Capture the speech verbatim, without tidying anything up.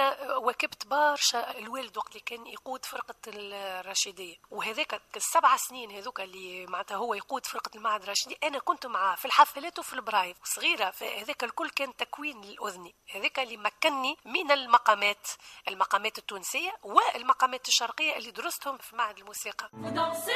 انا واكبت برشا الوالد وقت اللي كان يقود فرقه الرشيديه، وهذاك السبع سنين هذوك اللي معناتها هو يقود فرقه المعهد الرشيدي انا كنت معاه في الحفلات وفي البرايف صغيره، فهذاك الكل كان تكوين للاذني، هذاك اللي مكنني من المقامات المقامات التونسيه والمقامات الشرقيه اللي درستهم في معهد الموسيقى.